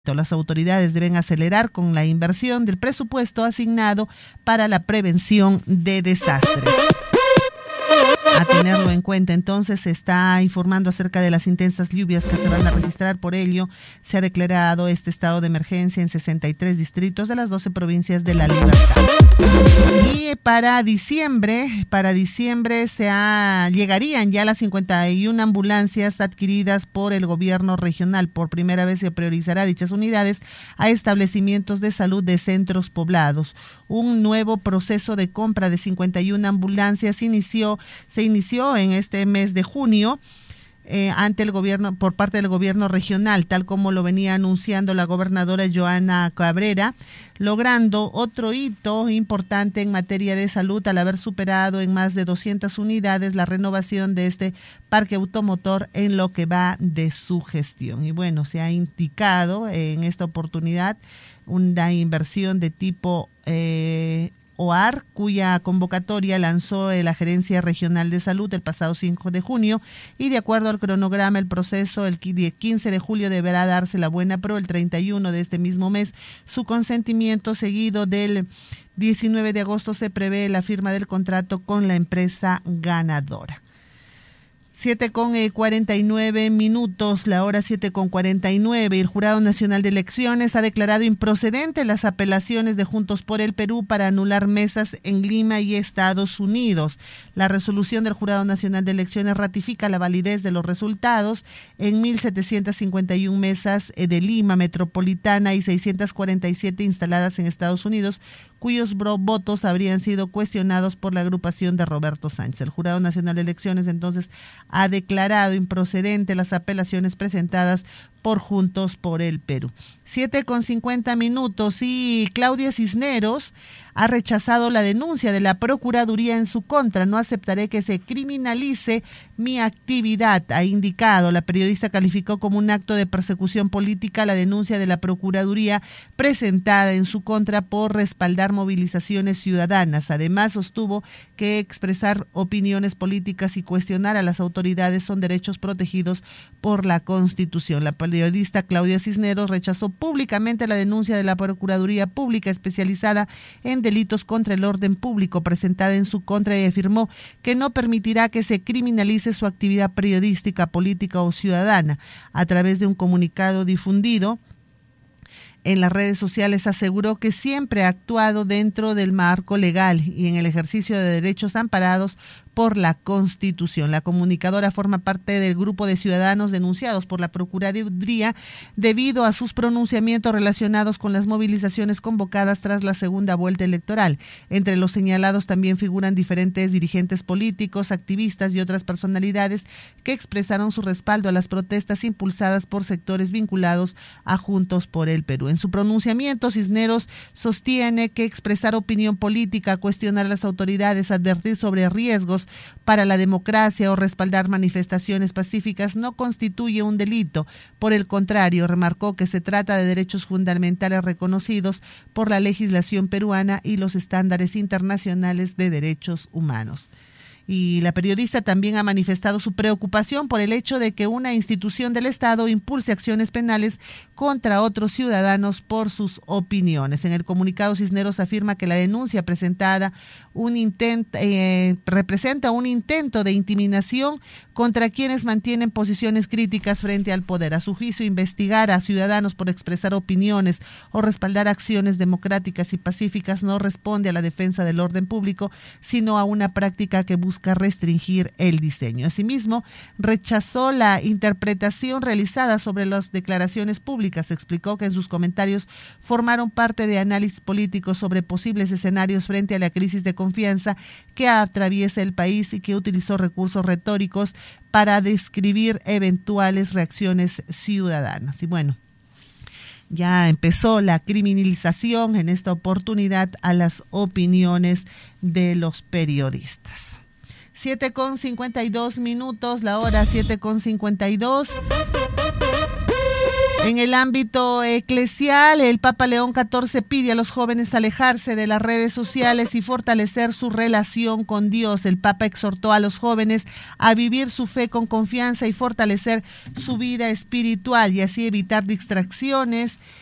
Las autoridades deben acelerar con la inversión del presupuesto asignado para la prevención de desastres. A tenerlo en cuenta, entonces, se está informando acerca de las intensas lluvias que se van a registrar. Por ello, se ha declarado este estado de emergencia en 63 distritos de las 12 provincias de La Libertad. Y para diciembre llegarían ya las 51 ambulancias adquiridas por el gobierno regional. Por primera vez se priorizará dichas unidades a establecimientos de salud de centros poblados. Un nuevo proceso de compra de 51 ambulancias se inició en este mes de junio ante el gobierno, por parte del gobierno regional, tal como lo venía anunciando la gobernadora Joana Cabrera, logrando otro hito importante en materia de salud al haber superado en más de 200 unidades la renovación de este parque automotor en lo que va de su gestión. Y bueno, se ha indicado en esta oportunidad una inversión de tipo OAR, cuya convocatoria lanzó la Gerencia Regional de Salud el pasado 5 de junio, y de acuerdo al cronograma, el proceso el 15 de julio deberá darse la buena pro, el 31 de este mismo mes su consentimiento, seguido del 19 de agosto se prevé la firma del contrato con la empresa ganadora. 7:49, la hora 7:49. El Jurado Nacional de Elecciones ha declarado improcedente las apelaciones de Juntos por el Perú para anular mesas en Lima y Estados Unidos. La resolución del Jurado Nacional de Elecciones ratifica la validez de los resultados en 1.751 mesas de Lima metropolitana y 647 instaladas en Estados Unidos, cuyos votos habrían sido cuestionados por la agrupación de Roberto Sánchez. El Jurado Nacional de Elecciones entonces ha declarado improcedente las apelaciones presentadas por Juntos por el Perú. 7:50 y Claudia Cisneros ha rechazado la denuncia de la Procuraduría en su contra. No aceptaré que se criminalice mi actividad, ha indicado. La periodista calificó como un acto de persecución política la denuncia de la Procuraduría presentada en su contra por respaldar movilizaciones ciudadanas. Además, sostuvo que expresar opiniones políticas y cuestionar a las autoridades son derechos protegidos por la Constitución. La periodista Claudia Cisneros rechazó públicamente la denuncia de la Procuraduría Pública especializada en delitos contra el orden público presentada en su contra y afirmó que no permitirá que se criminalice su actividad periodística, política o ciudadana. A través de un comunicado difundido en las redes sociales, aseguró que siempre ha actuado dentro del marco legal y en el ejercicio de derechos amparados por la Constitución. La comunicadora forma parte del grupo de ciudadanos denunciados por la Procuraduría debido a sus pronunciamientos relacionados con las movilizaciones convocadas tras la segunda vuelta electoral. Entre los señalados también figuran diferentes dirigentes políticos, activistas y otras personalidades que expresaron su respaldo a las protestas impulsadas por sectores vinculados a Juntos por el Perú. En su pronunciamiento, Cisneros sostiene que expresar opinión política, cuestionar a las autoridades, advertir sobre riesgos para la democracia o respaldar manifestaciones pacíficas no constituye un delito. Por el contrario, remarcó que se trata de derechos fundamentales reconocidos por la legislación peruana y los estándares internacionales de derechos humanos. Y la periodista también ha manifestado su preocupación por el hecho de que una institución del Estado impulse acciones penales contra otros ciudadanos por sus opiniones. En el comunicado, Cisneros afirma que la denuncia presentada representa un intento de intimidación contra quienes mantienen posiciones críticas frente al poder. A su juicio, investigar a ciudadanos por expresar opiniones o respaldar acciones democráticas y pacíficas no responde a la defensa del orden público, sino a una práctica que busca restringir el diseño. Asimismo, rechazó la interpretación realizada sobre las declaraciones públicas. Explicó que en sus comentarios formaron parte de análisis políticos sobre posibles escenarios frente a la crisis de confianza que atraviesa el país y que utilizó recursos retóricos para describir eventuales reacciones ciudadanas. Y bueno, ya empezó la criminalización en esta oportunidad a las opiniones de los periodistas. 7:52, la hora 7:52. En el ámbito eclesial, el Papa León XIV pide a los jóvenes alejarse de las redes sociales y fortalecer su relación con Dios. El Papa exhortó a los jóvenes a vivir su fe con confianza y fortalecer su vida espiritual y así evitar distracciones